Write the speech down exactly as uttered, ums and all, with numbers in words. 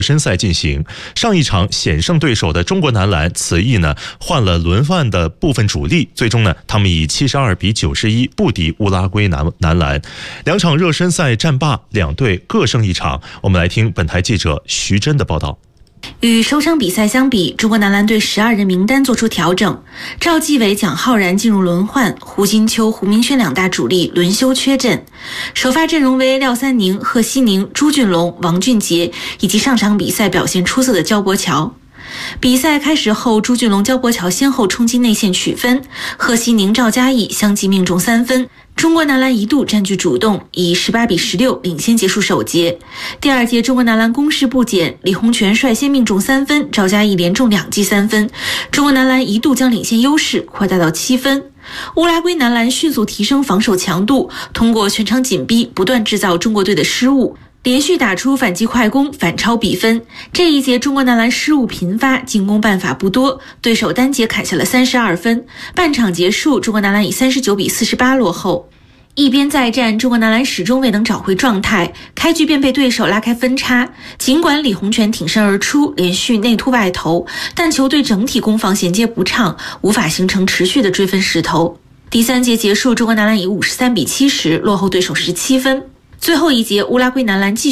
身赛进行。上一场险胜对手的中国男篮，此役呢换了轮换的部分主力，最终呢他们以七十二比九十一不敌乌拉圭男男篮。两场热身赛战罢，两队各胜一场。我们来听本台记者徐真的报道。 与首场比赛相比，中国男篮队十二人名单做出调整，赵继伟、蒋浩然进入轮换，胡金秋、胡明轩两大主力轮休缺阵。首发阵容为廖三宁、贺西宁、朱俊龙、王俊杰以及上场比赛表现出色的焦博乔。比赛开始后，朱俊龙、焦博乔先后冲击内线取分，贺西宁、赵嘉译相继命中三分。中国男篮一度占据主动，以十八比十六领先结束首节。第二节中国男篮攻势不减，李洪权率先命中三分，赵嘉译连中两记三分，中国男篮一度将领先优势扩大到七分。乌拉圭男篮迅速提升防守强度，通过全场紧逼不断制造中国队的失误，连续打出反击快攻，反超比分。这一节中国男篮失误频发，进攻办法不多，对手单节砍下了三十二分。半场结束，中国男篮以三十九比四十八落后。一边再战，中国男篮始终未能找回状态，开局便被对手拉开分差。尽管李洪权挺身而出，连续内突外投，但球队整体攻防衔接不畅，无法形成持续的追分势头。第三节结束，中国男篮以五十三比七十落后对手十七分。最后一节，乌拉圭男篮继续